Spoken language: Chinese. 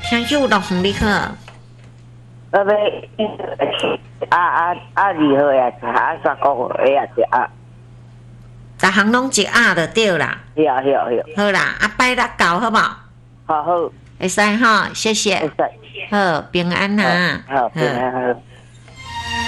Thank you，老红你好。 要2号呀，3个月呀， 逐项拢一鸭就对啦。好啦，拜六到好不好？ 好， 会使哈，谢谢。 会使。 好，平安呐。 好，平安好。